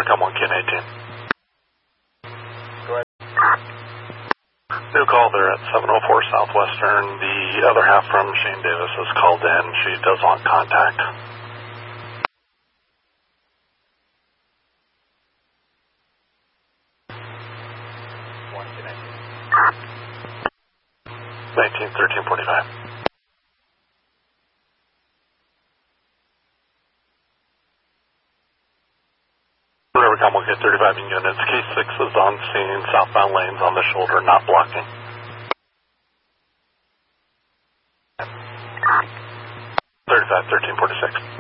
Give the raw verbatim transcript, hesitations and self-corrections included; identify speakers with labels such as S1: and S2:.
S1: come one, Kin eighteen.
S2: Go ahead.
S1: New call there at seven oh four Southwestern. The other half from Shane Davis has called in. She does want contact.
S2: one, Kin eighteen.
S1: nineteen thirteen forty-five. Whatever, come one, get thirty-five in units. K six is on scene. Southbound lanes on the shoulder, not blocking. thirty-five thirteen forty-six.